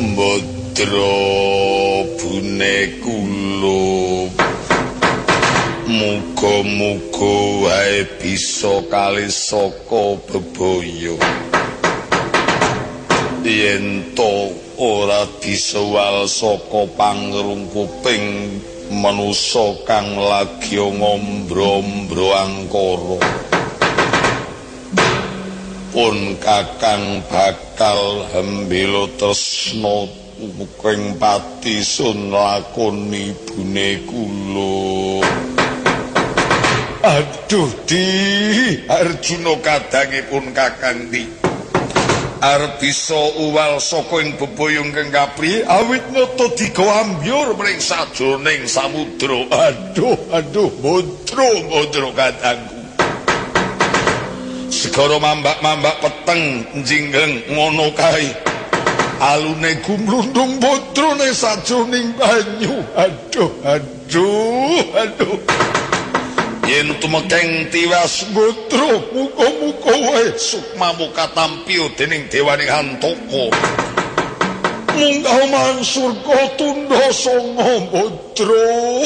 Mbadra bune kula muga-muga wae bisa kalih saka bebaya yen to ora disewal saka pangrung kuping manusa kang lagi ngombro-ombro angkara pun kakang bakal hembela tresna keng pati sun lakoni ibune kula. Aduh di Arjuna kadangipun kakang di arep bisa uwal saka ing bebaya kang kapri awit nata digawa ambyur mring sajroning samudra. Aduh bodro kadangku segara mambak-mambak peteng njinggeng ngono kae alune gumlundung bodrone sajroning banyu. Aduh yen tumekeng tiwas bodro muga-muga wae sukmamu katampiya dening dewaning Hantaka munggah man surga tundha sanga bodro.